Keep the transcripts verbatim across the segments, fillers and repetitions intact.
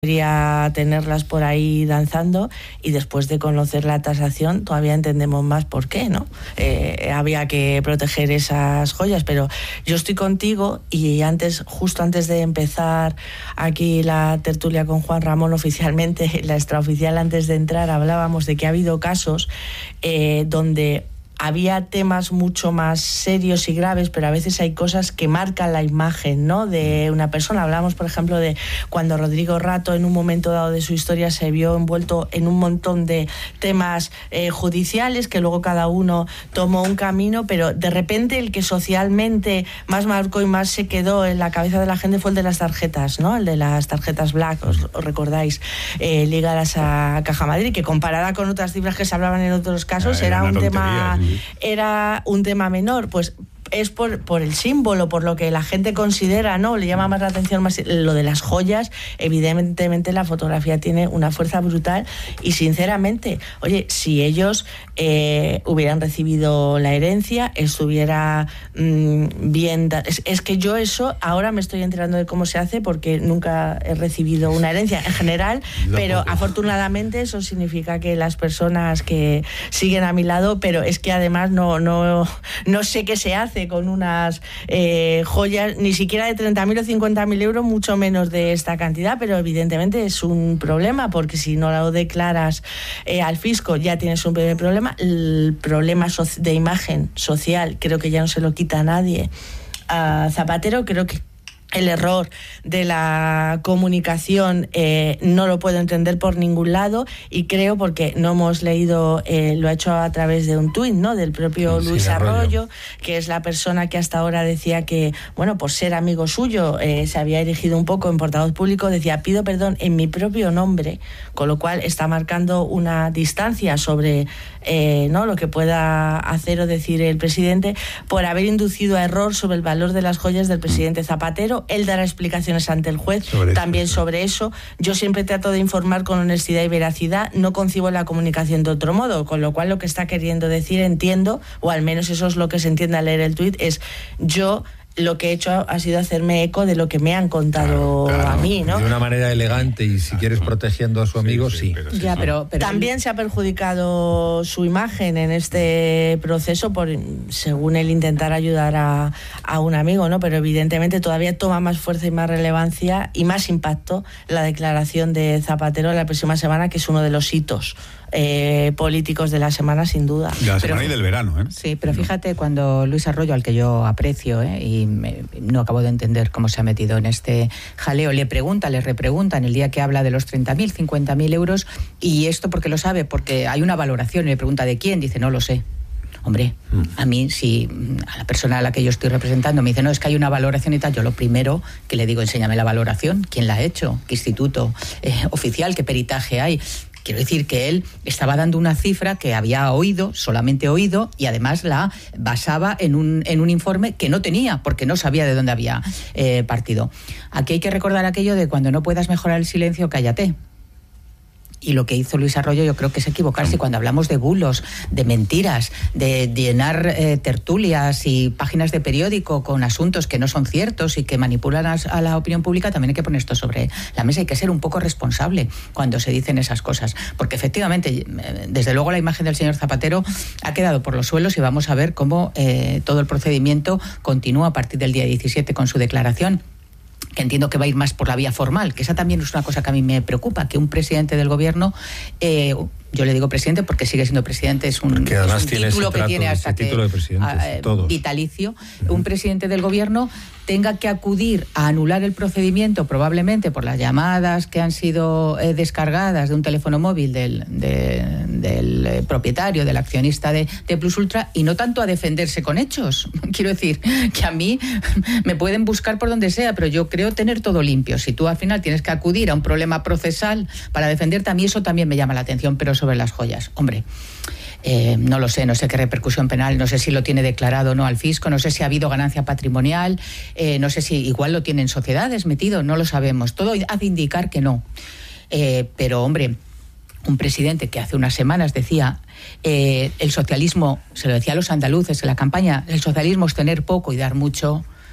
debería tenerlas por ahí danzando, y después de conocer la tasación todavía entendemos más por qué, ¿no? Eh, había que proteger esas joyas, pero yo estoy contigo, y antes, justo antes de empezar aquí la tertulia con Juan Ramón oficialmente, la extraoficial antes de entrar, hablábamos de que ha habido casos eh, donde había temas mucho más serios y graves, pero a veces hay cosas que marcan la imagen, ¿no?, de una persona. Hablamos, por ejemplo, de cuando Rodrigo Rato, en un momento dado de su historia, se vio envuelto en un montón de temas eh, judiciales, que luego cada uno tomó un camino, pero de repente el que socialmente más marcó y más se quedó en la cabeza de la gente fue el de las tarjetas, ¿no?, el de las tarjetas Black, os, os recordáis, eh, ligadas a Caja Madrid, que comparada con otras cifras que se hablaban en otros casos, era, era un tema... Sí. Era un tema menor. Pues es por, por el símbolo, por lo que la gente considera, ¿no? Le llama más la atención más lo de las joyas. Evidentemente la fotografía tiene una fuerza brutal, y sinceramente, oye, si ellos eh, hubieran recibido la herencia, estuviera mmm, bien... Es, es que yo eso ahora me estoy enterando de cómo se hace, porque nunca he recibido una herencia en general, pero afortunadamente eso significa que las personas que siguen a mi lado, pero es que además no, no, no sé qué se hace con unas eh, joyas, ni siquiera de treinta mil o cincuenta mil euros, mucho menos de esta cantidad, pero evidentemente es un problema, porque si no lo declaras eh, al fisco ya tienes un primer problema. El problema so- de imagen social creo que ya no se lo quita a nadie. A Zapatero creo que el error de la comunicación eh, no lo puedo entender por ningún lado, y creo, porque no hemos leído, eh, lo ha hecho a través de un tuit, ¿no?, del propio sí, Luis Arroyo, Arroyo, que es la persona que hasta ahora decía que, bueno, por ser amigo suyo, eh, se había erigido un poco en portavoz público, decía: pido perdón en mi propio nombre, con lo cual está marcando una distancia sobre eh, ¿no?, lo que pueda hacer o decir el presidente, por haber inducido a error sobre el valor de las joyas del presidente Zapatero. Él dará explicaciones ante el juez sobre también eso, sobre eso. Yo siempre trato de informar con honestidad y veracidad, no concibo la comunicación de otro modo, con lo cual lo que está queriendo decir, entiendo, o al menos eso es lo que se entiende al leer el tuit, es: yo lo que he hecho ha sido hacerme eco de lo que me han contado claro, claro, a mí, ¿no? De una manera elegante, y si quieres protegiendo a su amigo, sí. sí. Pero, ya, pero, pero también se ha perjudicado su imagen en este proceso por, según él, intentar ayudar a, a un amigo, ¿no? Pero evidentemente todavía toma más fuerza y más relevancia y más impacto la declaración de Zapatero la próxima semana, que es uno de los hitos Eh, políticos de la semana, sin duda. De la semana pero, y del verano, ¿eh? Sí, pero fíjate, cuando Luis Arroyo, al que yo aprecio, ¿eh? y me, no acabo de entender cómo se ha metido en este jaleo, le pregunta, le repregunta en el día que habla de los treinta mil, cincuenta mil euros, y esto porque lo sabe, porque hay una valoración, y le pregunta ¿de quién? Dice: no lo sé. Hombre, a mí, si a la persona a la que yo estoy representando me dice: no, es que hay una valoración y tal, yo lo primero que le digo: enséñame la valoración, ¿quién la ha hecho? ¿Qué instituto eh, oficial? ¿Qué peritaje hay? Quiero decir que él estaba dando una cifra que había oído, solamente oído, y además la basaba en un, en un informe que no tenía, porque no sabía de dónde había eh, partido. Aquí hay que recordar aquello de: cuando no puedas mejorar el silencio, cállate. Y lo que hizo Luis Arroyo, yo creo que es equivocarse cuando hablamos de bulos, de mentiras, de llenar eh, tertulias y páginas de periódico con asuntos que no son ciertos y que manipulan a, a la opinión pública. También hay que poner esto sobre la mesa. Hay que ser un poco responsable cuando se dicen esas cosas, porque efectivamente, desde luego, la imagen del señor Zapatero ha quedado por los suelos, y vamos a ver cómo eh, todo el procedimiento continúa a partir del día diecisiete con su declaración, que entiendo que va a ir más por la vía formal, que esa también es una cosa que a mí me preocupa, que un presidente del gobierno, eh, yo le digo presidente porque sigue siendo presidente, es un, es un título que tiene hasta que eh, vitalicio, uh-huh. Un presidente del gobierno tenga que acudir a anular el procedimiento, probablemente por las llamadas que han sido eh, descargadas de un teléfono móvil del, de, del eh, propietario, del accionista de, de Plus Ultra, y no tanto a defenderse con hechos. Quiero decir que a mí me pueden buscar por donde sea, pero yo creo tener todo limpio. Si tú al final tienes que acudir a un problema procesal para defenderte, a mí eso también me llama la atención. Pero sobre las joyas, hombre, Eh, no lo sé, no sé qué repercusión penal, no sé si lo tiene declarado o no al fisco, no sé si ha habido ganancia patrimonial, eh, no sé si igual lo tienen sociedades metido, no lo sabemos. Todo hace indicar que no. Eh, pero, hombre, un presidente que hace unas semanas decía eh, el socialismo, se lo decía a los andaluces en la campaña, el socialismo es tener poco y dar mucho.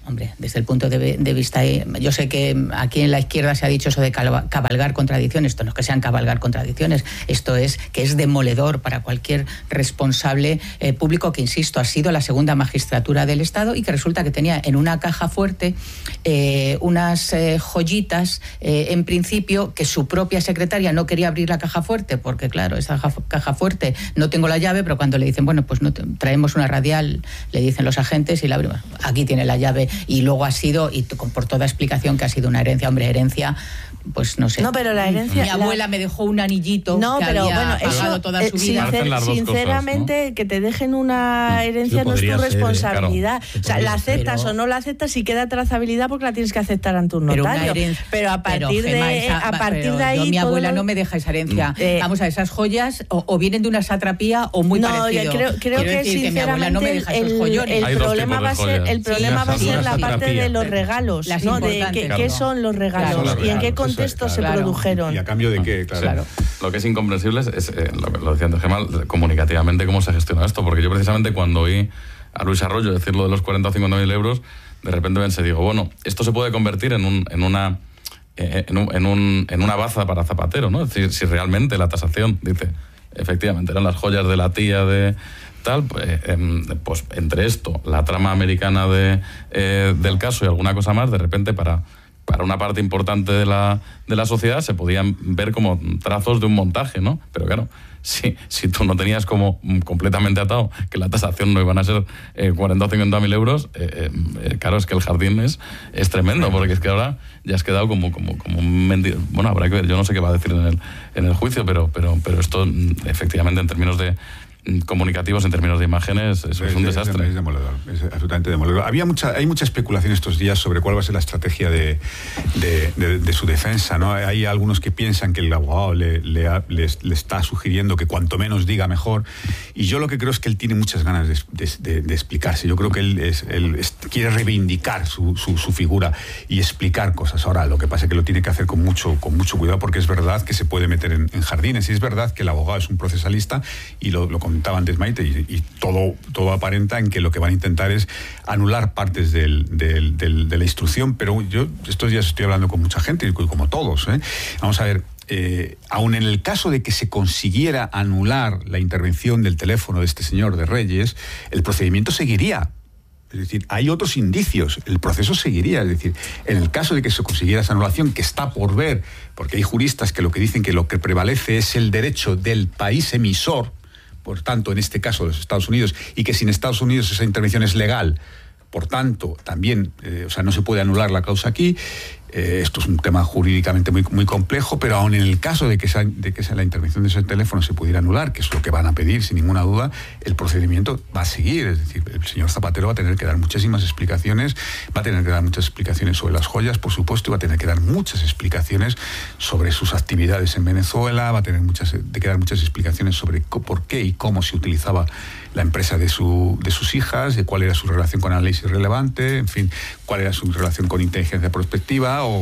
hombre, desde el punto de, de vista, yo sé que aquí en la izquierda se ha dicho eso de cabalgar contradicciones, esto no es que sean cabalgar contradicciones, esto es que es demoledor para cualquier responsable eh, público que, insisto, ha sido la segunda magistratura del Estado y que resulta que tenía en una caja fuerte eh, unas eh, joyitas, eh, en principio, que su propia secretaria no quería abrir la caja fuerte, porque claro, esa caja fuerte no tengo la llave, pero cuando le dicen, bueno, pues no te, traemos una radial, le dicen los agentes y la abrimos. Aquí tiene la llave y luego ha sido, y por toda explicación que ha sido una herencia, hombre, herencia, pues no sé. No, pero la herencia... Mi abuela la... me dejó un anillito no, que pero, había bueno, pagado eso, toda su vida. Sincer, sinceramente, cosas, ¿no? Que te dejen una herencia no es tu responsabilidad. Ser, claro, o sea, la aceptas pero... o no la aceptas y queda trazabilidad porque la tienes que aceptar ante un notario. Pero, herencia, pero a partir pero, de, esa, a partir de ahí... Yo, mi abuela lo... no me deja esa herencia. Eh, Vamos a ver, esas joyas o, o vienen de una satrapía o muy no, parecido. No, creo, creo que decir, sinceramente que mi abuela no me deja esos joyones. El problema va a ser, el problema va a ser la parte de los regalos, ¿no? De qué son los regalos y en qué contexto se produjeron. ¿Y a cambio de qué? Claro. Claro. Lo que es incomprensible es, es eh, lo, lo decía antes Gemma, comunicativamente cómo se gestiona esto, porque yo precisamente cuando oí a Luis Arroyo decir lo de los cuarenta o cincuenta mil euros, de repente pensé, digo, bueno, esto se puede convertir en, un, en una eh, en, un, en, un, en una baza para Zapatero, ¿no? Es decir, si realmente la tasación, dice, efectivamente, eran las joyas de la tía de tal, pues, eh, pues entre esto, la trama americana de, eh, del caso y alguna cosa más, de repente para... para una parte importante de la, de la sociedad se podían ver como trazos de un montaje, ¿no? Pero claro, si, si tú no tenías como completamente atado que la tasación no iban a ser eh, cuarenta o cincuenta mil euros, eh, eh, claro, es que el jardín es, es tremendo, porque es que ahora ya has quedado como, como, como un mendigo. Bueno, habrá que ver, yo no sé qué va a decir en el, en el juicio, pero, pero, pero esto, efectivamente, en términos de comunicativos, en términos de imágenes, eso es, es un es, desastre. Es demoledor, es absolutamente demoledor. Había mucha, hay mucha especulación estos días sobre cuál va a ser la estrategia de, de, de, de su defensa, ¿no? Hay algunos que piensan que el abogado le, le, le, le está sugiriendo que cuanto menos diga mejor, y yo lo que creo es que él tiene muchas ganas de, de, de, de explicarse. Yo creo que él, es, él es, quiere reivindicar su, su, su figura y explicar cosas. Ahora, lo que pasa es que lo tiene que hacer con mucho, con mucho cuidado, porque es verdad que se puede meter en, en jardines, y es verdad que el abogado es un procesalista, y lo, lo comentaba antes Maite, y, y todo, todo aparenta en que lo que van a intentar es anular partes del, del, del, de la instrucción, pero yo estos días estoy hablando con mucha gente, y como todos, ¿eh? Vamos a ver, eh, aun en el caso de que se consiguiera anular la intervención del teléfono de este señor de Reyes, el procedimiento seguiría. Es decir, hay otros indicios, el proceso seguiría. Es decir, en el caso de que se consiguiera esa anulación, que está por ver, porque hay juristas que lo que dicen que lo que prevalece es el derecho del país emisor, por tanto, en este caso de los Estados Unidos, y que sin Estados Unidos esa intervención es legal, por tanto, también, eh, o sea, no se puede anular la causa aquí. Eh, esto es un tema jurídicamente muy, muy complejo, pero aún en el caso de que, esa, de que esa, la intervención de ese teléfono se pudiera anular, que es lo que van a pedir sin ninguna duda, el procedimiento va a seguir. Es decir, el señor Zapatero va a tener que dar muchísimas explicaciones, va a tener que dar muchas explicaciones sobre las joyas, por supuesto, y va a tener que dar muchas explicaciones sobre sus actividades en Venezuela, va a tener muchas, de que dar muchas explicaciones sobre por qué y cómo se utilizaba la empresa de, su, de sus hijas, de cuál era su relación con análisis relevante, en fin, cuál era su relación con inteligencia prospectiva, o,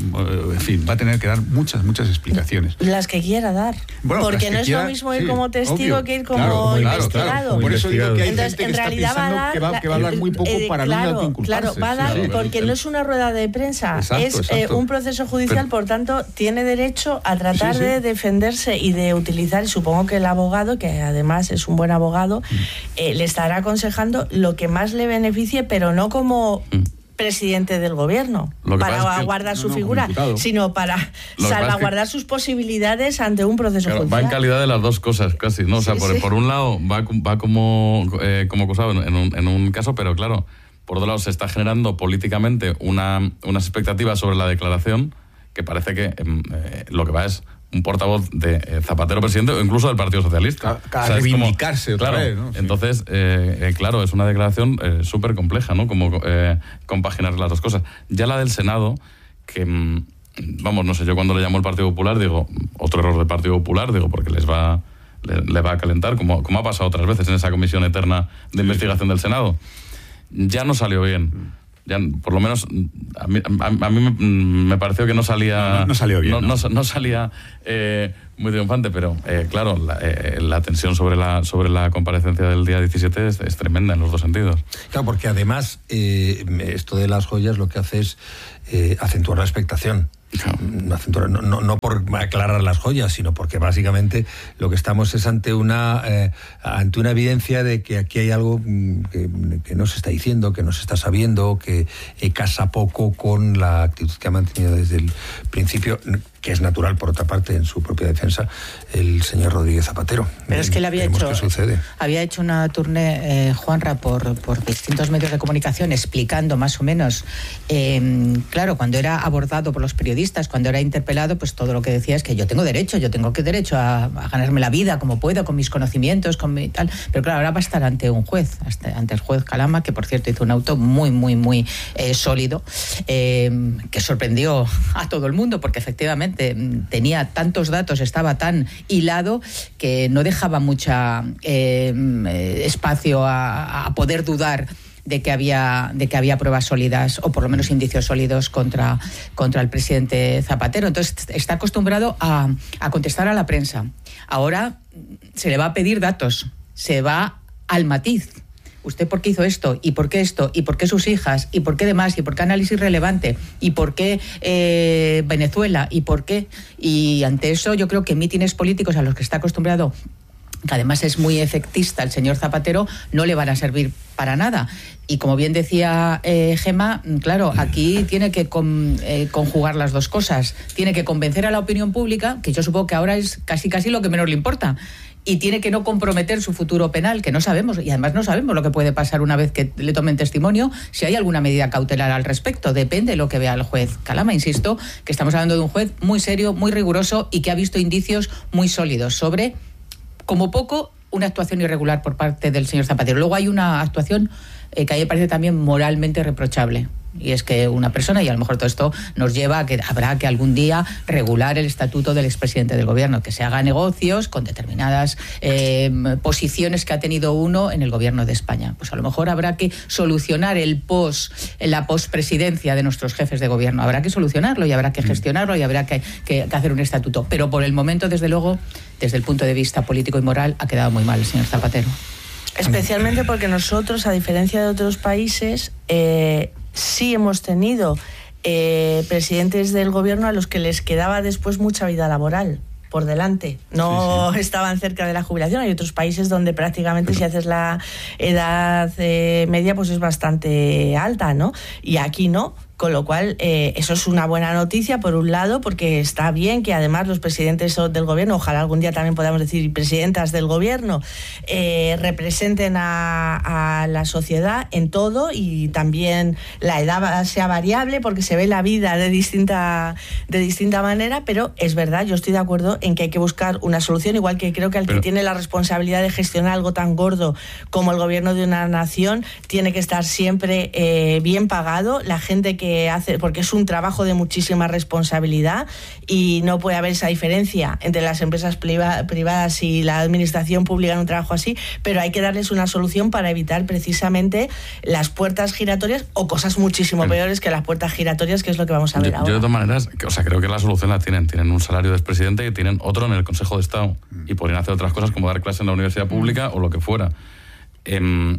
o en fin, va a tener que dar muchas, muchas explicaciones. Las que quiera dar. Bueno, porque no es quiera, lo mismo ir sí, como testigo obvio, que ir como claro, investigado. Claro, claro. Por eso digo que hay Entonces, gente que en está pensando va a dar, que, va, que va a hablar muy poco eh, para claro, no inculparse. Claro, va a dar, sí, porque sí, no es una rueda de prensa, exacto, es exacto. Eh, un proceso judicial, pero, por tanto, tiene derecho a tratar sí, sí. de defenderse y de utilizar, y supongo que el abogado, que además es un buen abogado, mm. eh, le estará aconsejando lo que más le beneficie, pero no como mm. presidente del gobierno para guardar su no, no, figura, sino para salvaguardar es que, sus posibilidades ante un proceso claro, judicial. Va en calidad de las dos cosas, casi, ¿no? O sea, sí, por, sí. por un lado va, va como, eh, como acusado en un, en un caso, pero claro, por otro lado se está generando políticamente una, unas expectativas sobre la declaración que parece que eh, lo que va es un portavoz de eh, Zapatero presidente o incluso del Partido Socialista. A, a o sea, reivindicarse como, otra claro, vez, ¿no? Sí. Entonces, eh, eh, claro, es una declaración eh, súper compleja, ¿no? Como eh, compaginar las dos cosas. Ya la del Senado, que, mm, vamos, no sé, yo cuando le llamo el Partido Popular, digo, otro error del Partido Popular, digo, porque les va, le, le va a calentar, como, como ha pasado otras veces en esa comisión eterna de investigación del Senado. Ya no salió bien. ya por lo menos a mí, a, a mí me, me pareció que no salía... No, no salió bien. No, no, no, no salía eh, muy triunfante, pero eh, claro, la, eh, la tensión sobre la, sobre la comparecencia del día diecisiete es, es tremenda en los dos sentidos. Claro, porque además eh, esto de las joyas lo que hace es eh, acentuar la expectación. No, no, no por aclarar las joyas, sino porque básicamente lo que estamos es ante una eh, ante una evidencia de que aquí hay algo que, que no se está diciendo, que no se está sabiendo, que eh, casa poco con la actitud que ha mantenido desde el principio, que es natural, por otra parte, en su propia defensa, el señor Rodríguez Zapatero. Pero es que él había hecho, qué sucede. había hecho una tournée, eh, Juanra, por, por distintos medios de comunicación, explicando más o menos, eh, claro, cuando era abordado por los periodistas, cuando era interpelado, pues todo lo que decía es que yo tengo derecho, yo tengo que derecho a, a ganarme la vida como puedo, con mis conocimientos, con mi tal. Pero claro, ahora va a estar ante un juez, ante el juez Calama, que por cierto hizo un auto muy, muy, muy eh, sólido, eh, que sorprendió a todo el mundo, porque efectivamente tenía tantos datos, estaba tan hilado que no dejaba mucha eh, espacio a, a poder dudar de que había de que había pruebas sólidas o por lo menos indicios sólidos contra, contra el presidente Zapatero. Entonces está acostumbrado a, a contestar a la prensa. Ahora se le va a pedir datos, se va al matiz. ¿Usted por qué hizo esto? ¿Y por qué esto? ¿Y por qué sus hijas? ¿Y por qué demás? ¿Y por qué análisis relevante? ¿Y por qué eh, Venezuela? ¿Y por qué? Y ante eso yo creo que mítines políticos a los que está acostumbrado, que además es muy efectista el señor Zapatero, no le van a servir para nada. Y como bien decía eh, Gemma, claro, aquí tiene que con, eh, conjugar las dos cosas. Tiene que convencer a la opinión pública, que yo supongo que ahora es casi casi lo que menos le importa, y tiene que no comprometer su futuro penal, que no sabemos, y además no sabemos lo que puede pasar una vez que le tomen testimonio, si hay alguna medida cautelar al respecto, depende de lo que vea el juez Calama. Insisto que estamos hablando de un juez muy serio, muy riguroso y que ha visto indicios muy sólidos sobre, como poco, una actuación irregular por parte del señor Zapatero. Luego hay una actuación eh, que a mí me parece también moralmente reprochable. Y es que una persona, y a lo mejor todo esto nos lleva a que habrá que algún día regular el estatuto del expresidente del gobierno, que se haga negocios con determinadas eh, posiciones que ha tenido uno en el gobierno de España. Pues a lo mejor habrá que solucionar el pos, la pospresidencia de nuestros jefes de gobierno. Habrá que solucionarlo y habrá que gestionarlo y habrá que, que, que hacer un estatuto. Pero por el momento, desde luego, desde el punto de vista político y moral, ha quedado muy mal el señor Zapatero. Especialmente porque nosotros, a diferencia de otros países, eh, sí hemos tenido eh, presidentes del gobierno a los que les quedaba después mucha vida laboral por delante. No sí, sí. estaban cerca de la jubilación. Hay otros países donde prácticamente, si haces la edad eh, media, pues es bastante alta, ¿no? Y aquí no. Con lo cual, eh, eso es una buena noticia, por un lado, porque está bien que además los presidentes del gobierno, ojalá algún día también podamos decir presidentas del gobierno, eh, representen a, a la sociedad en todo, y también la edad sea variable porque se ve la vida de distinta, de distinta manera, pero es verdad, yo estoy de acuerdo en que hay que buscar una solución, igual que creo que el pero... que tiene la responsabilidad de gestionar algo tan gordo como el gobierno de una nación tiene que estar siempre eh, bien pagado. La gente que hace, porque es un trabajo de muchísima responsabilidad y no puede haber esa diferencia entre las empresas priva, privadas y la administración pública en un trabajo así, pero hay que darles una solución para evitar precisamente las puertas giratorias o cosas muchísimo pero, peores que las puertas giratorias, que es lo que vamos a ver yo, ahora. Yo de todas maneras, o sea, creo que la solución la tienen. Tienen un salario de expresidente y tienen otro en el Consejo de Estado y podrían hacer otras cosas como dar clases en la universidad pública o lo que fuera. Eh,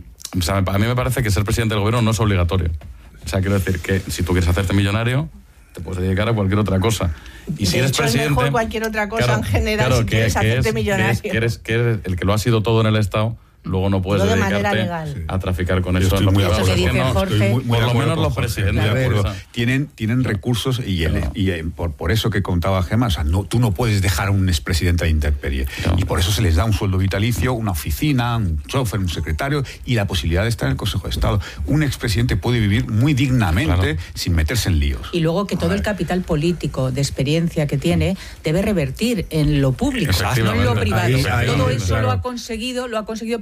o sea, a mí me parece que ser presidente del gobierno no es obligatorio. O sea, quiero decir que si tú quieres hacerte millonario, te puedes dedicar a cualquier otra cosa. Y si de eres hecho, presidente... es mejor cualquier otra cosa claro, en general, claro, si que, quieres que hacerte es, millonario. Que, es, que, eres, que eres el que lo ha sido todo en el Estado, luego no puedes no de dedicarte a traficar con Yo eso. Estoy muy eso que dice no, Jorge. estoy muy, muy por lo menos los Jorge, presidentes. claro, tienen, tienen recursos y, el, y el, por, por eso que contaba Gemma, o sea, no, tú no puedes dejar a un expresidente a la intemperie. No. Y por eso se les da un sueldo vitalicio, una oficina, un chofer, un secretario y la posibilidad de estar en el Consejo de Estado. Un expresidente puede vivir muy dignamente claro. sin meterse en líos. Y luego que todo Ay. el capital político de experiencia que tiene debe revertir en lo público, no en lo privado. Ahí, ahí, todo eso claro. lo ha conseguido, lo ha conseguido precisamente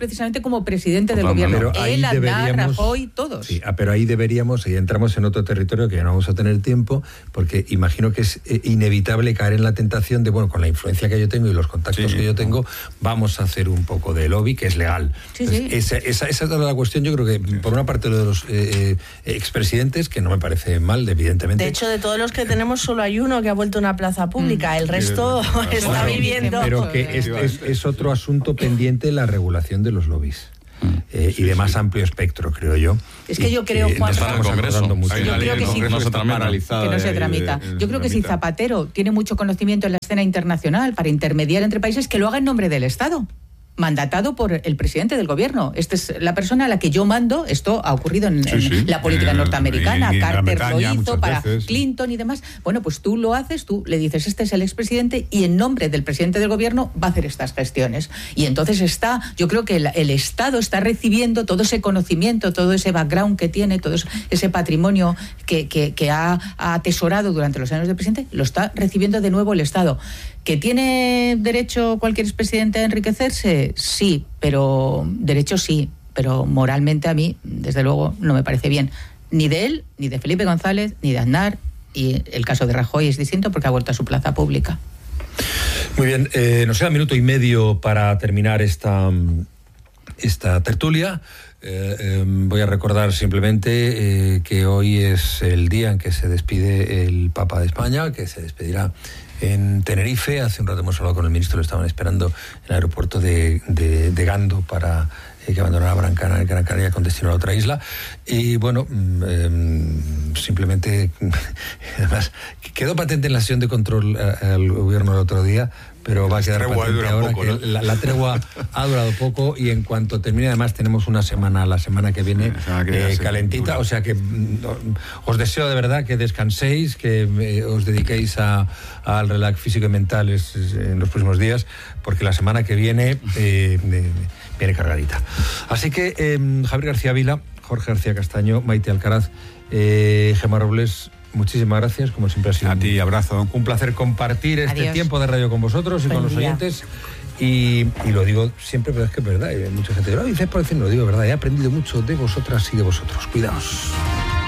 precisamente como presidente del Totalmente. gobierno. Pero ahí Él, Aznar, deberíamos- Rajoy, todos. Sí, ah, pero ahí deberíamos, y entramos en otro territorio que ya no vamos a tener tiempo, porque imagino que es eh, inevitable caer en la tentación de, bueno, con la influencia que yo tengo y los contactos Sí. que yo tengo, vamos a hacer un poco de lobby, que es legal. Sí, Entonces, sí. Esa, esa, esa es la cuestión. Yo creo que, por una parte, lo de los eh, eh, expresidentes, que no me parece mal, evidentemente. De hecho, de todos los que tenemos, solo hay uno que ha vuelto a una plaza pública. El resto está Claro, viviendo. Pero que es, es- es otro asunto pendiente la regulación de los lobbies. Eh, y de más amplio espectro, creo yo. Es que Y yo creo, nos Juan- Está en el estamos Congreso. acordando mucho. Hay Yo una ley creo en que el sí. Congreso No se está tramita. paralizada. Que no se eh, tramita. eh, Yo creo que si tramita. Zapatero tiene mucho conocimiento en la escena internacional para intermediar entre países, que lo haga en nombre del Estado, mandatado por el presidente del gobierno. Esta es la persona a la que yo mando. Esto ha ocurrido en, Sí, en sí. la política En- norteamericana. en- en Gran Carter Bretaña lo hizo muchas para veces. Clinton y demás. Bueno, pues tú lo haces, tú le dices, este es el expresidente y en nombre del presidente del gobierno va a hacer estas gestiones. Y entonces está, yo creo que el, el Estado está recibiendo todo ese conocimiento, todo ese background que tiene, todo ese patrimonio que, que, que ha, ha atesorado durante los años de presidente, lo está recibiendo de nuevo el Estado. ¿Que tiene derecho cualquier expresidente a enriquecerse? Sí, pero derecho sí, pero moralmente a mí, desde luego, no me parece bien. Ni de él, ni de Felipe González, ni de Aznar, y el caso de Rajoy es distinto porque ha vuelto a su plaza pública. Muy bien, eh, nos queda un minuto y medio para terminar esta, esta tertulia. Eh, eh, voy a recordar simplemente eh, que hoy es el día en que se despide el Papa de España, que se despedirá en Tenerife. Hace un rato hemos hablado con el ministro, lo estaban esperando en el aeropuerto de, de, de Gando para eh, que abandonara Gran Canaria, Gran Canaria con destino a otra isla. Y bueno, mm, eh, simplemente, además, quedó patente en la sesión de control a- al gobierno el otro día, pero va a quedar tregua patente dura ahora poco, que ¿no? la, la tregua ha durado poco y en cuanto termine, además tenemos una semana, la semana que viene, La semana que viene eh, va a ser calentita, dura. o sea que mm, os deseo de verdad que descanséis, que eh, os dediquéis a- al relax físico y mental es- es en los próximos días, porque la semana que viene eh, eh, viene cargadita. Así que eh, Javier García Vila, Jorge García Castaño, Maite Alcaraz, eh, Gemma Robles, muchísimas gracias, como siempre ha sido A un- ti, abrazo. un placer compartir este Adiós. tiempo de radio con vosotros y Buen con los día. oyentes. Y, y lo digo siempre, pero es que es verdad. Y hay mucha gente que lo dice por decirlo, lo digo, es verdad. He aprendido mucho de vosotras y de vosotros. Cuidaos.